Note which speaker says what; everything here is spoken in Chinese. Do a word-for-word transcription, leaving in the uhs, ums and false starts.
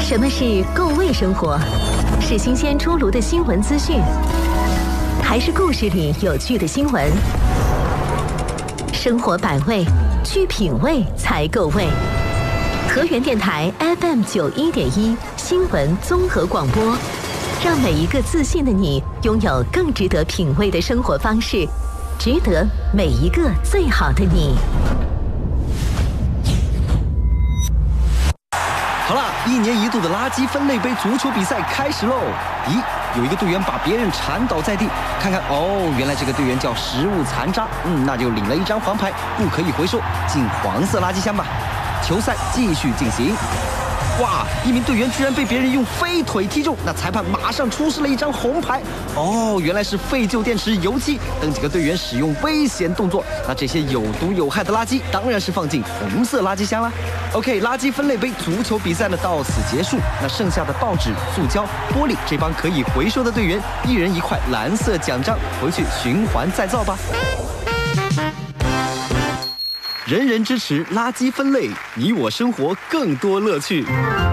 Speaker 1: 什么是够味生活？是新鲜出炉的新闻资讯，还是故事里有趣的新闻？生活百味，去品味才够味。河源电台 F M 九一点一新闻综合广播，让每一个自信的你拥有更值得品味的生活方式，值得每一个最好的你。
Speaker 2: 好啦，一年一度的垃圾分类杯足球比赛开始喽！咦，有一个队员把别人缠倒在地，看看哦，原来这个队员叫食物残渣，嗯，那就领了一张黄牌，不可以回收，进黄色垃圾箱吧。球赛继续进行。哇！一名队员居然被别人用飞腿踢中，那裁判马上出示了一张红牌。哦，原来是废旧电池、油漆等几个队员使用危险动作。那这些有毒有害的垃圾当然是放进红色垃圾箱啦。OK， 垃圾分类杯足球比赛呢到此结束。那剩下的报纸、塑胶、玻璃，这帮可以回收的队员，一人一块蓝色奖章，回去循环再造吧。人人支持垃圾分类，你我生活更多乐趣。